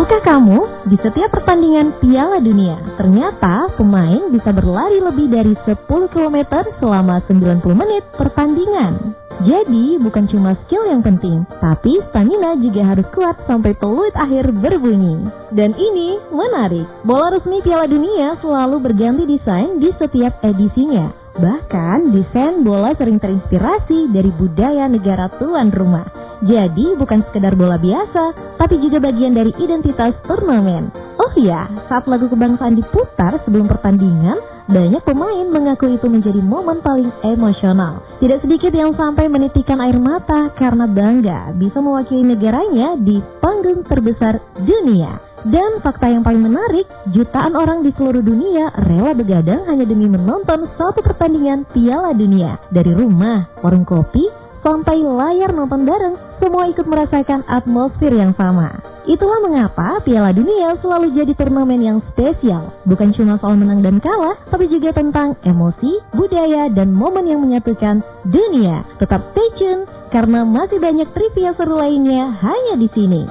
Tahukah kamu, di setiap pertandingan Piala Dunia, ternyata pemain bisa berlari lebih dari 10 km selama 90 menit pertandingan. Jadi, bukan cuma skill yang penting, tapi stamina juga harus kuat sampai peluit akhir berbunyi. Dan ini menarik, bola resmi Piala Dunia selalu berganti desain di setiap edisinya. Bahkan, desain bola sering terinspirasi dari budaya negara tuan rumah. Jadi bukan sekedar bola biasa, tapi juga bagian dari identitas turnamen. Oh iya, saat lagu kebangsaan diputar sebelum pertandingan, banyak pemain mengaku itu menjadi momen paling emosional. Tidak sedikit yang sampai menitikkan air mata karena bangga bisa mewakili negaranya di panggung terbesar dunia. Dan fakta yang paling menarik, jutaan orang di seluruh dunia rela begadang hanya demi menonton satu pertandingan Piala Dunia. Dari rumah, warung kopi, sampai layar nonton bareng, semua ikut merasakan atmosfer yang sama. Itulah mengapa Piala Dunia selalu jadi turnamen yang spesial. Bukan cuma soal menang dan kalah, tapi juga tentang emosi, budaya, dan momen yang menyatukan dunia. Tetap stay tune, karena masih banyak trivia seru lainnya hanya di sini.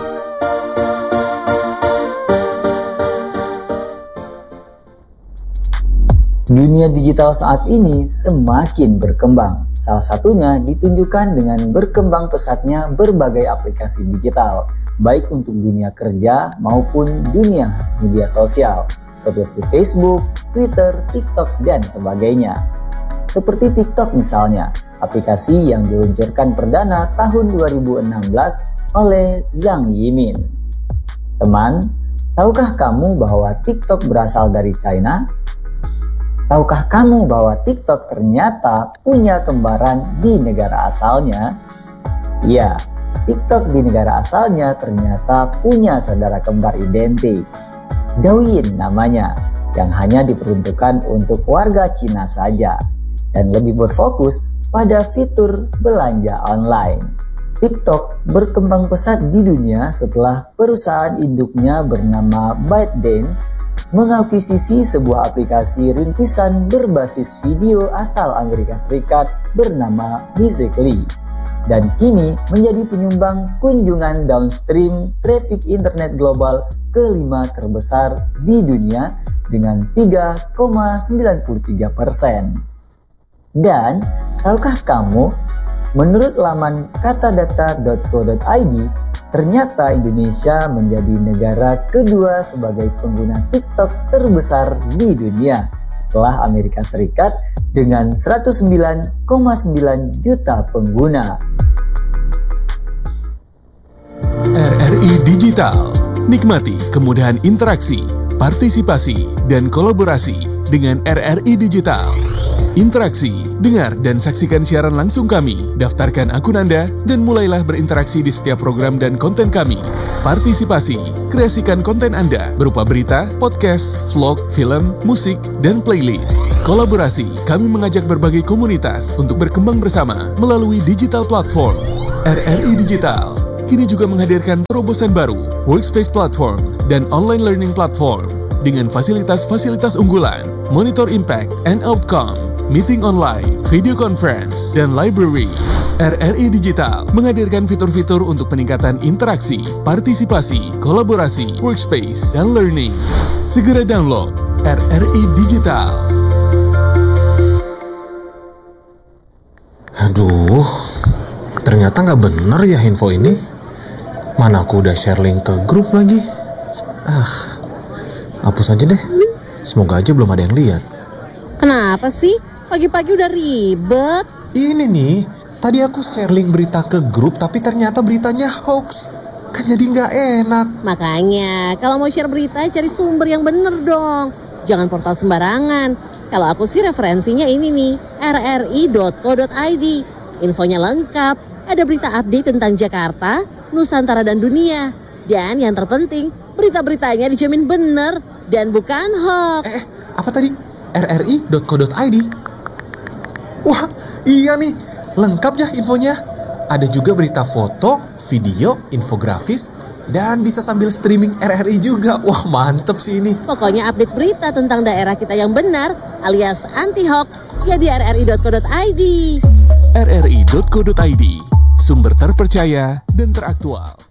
Dunia digital saat ini semakin berkembang. Salah satunya ditunjukkan dengan berkembang pesatnya berbagai aplikasi digital, baik untuk dunia kerja maupun dunia media sosial, seperti Facebook, Twitter, TikTok, dan sebagainya. Seperti TikTok misalnya, aplikasi yang diluncurkan perdana tahun 2016 oleh Zhang Yimin. Teman, tahukah kamu bahwa TikTok berasal dari China? Tahukah kamu bahwa TikTok ternyata punya kembaran di negara asalnya? Ya, TikTok di negara asalnya ternyata punya saudara kembar identik. Douyin namanya, yang hanya diperuntukkan untuk warga Cina saja, dan lebih berfokus pada fitur belanja online. TikTok berkembang pesat di dunia setelah perusahaan induknya bernama ByteDance mengakuisisi sebuah aplikasi rintisan berbasis video asal Amerika Serikat bernama Musical.ly, dan kini menjadi penyumbang kunjungan downstream traffic internet global kelima terbesar di dunia dengan 3,93%. Dan tahukah kamu, menurut laman katadata.co.id, ternyata Indonesia menjadi negara kedua sebagai pengguna TikTok terbesar di dunia setelah Amerika Serikat dengan 109,9 juta pengguna. RRI Digital. Nikmati kemudahan interaksi, partisipasi, dan kolaborasi dengan RRI Digital. Interaksi, dengar dan saksikan siaran langsung kami, daftarkan akun Anda, dan mulailah berinteraksi di setiap program dan konten kami. Partisipasi, kreasikan konten Anda berupa berita, podcast, vlog, film, musik, dan playlist. Kolaborasi, kami mengajak berbagai komunitas untuk berkembang bersama melalui digital platform. RRI Digital kini juga menghadirkan terobosan baru, workspace platform, dan online learning platform dengan fasilitas-fasilitas unggulan, monitor impact and outcome, meeting online, video conference, dan library. RRI Digital menghadirkan fitur-fitur untuk peningkatan interaksi, partisipasi, kolaborasi, workspace, dan learning. Segera download RRI Digital. Aduh, ternyata nggak bener ya info ini. Mana aku udah share link ke grup lagi. Hapus aja deh. Semoga aja belum ada yang lihat. Kenapa sih? Pagi-pagi udah ribet. Ini nih, tadi aku share link berita ke grup tapi ternyata beritanya hoax. Kan jadi nggak enak. Makanya, kalau mau share berita cari sumber yang bener dong. Jangan portal sembarangan. Kalau aku sih referensinya ini nih, rri.co.id. Infonya lengkap, ada berita update tentang Jakarta, Nusantara dan dunia. Dan yang terpenting, berita-beritanya dijamin bener dan bukan hoax. Apa tadi? rri.co.id. Wah, iya nih, lengkap ya infonya. Ada juga berita foto, video, infografis, dan bisa sambil streaming RRI juga. Wah, mantep sih ini. Pokoknya update berita tentang daerah kita yang benar, alias anti-hoax, ya di rri.co.id. rri.co.id, sumber terpercaya dan teraktual.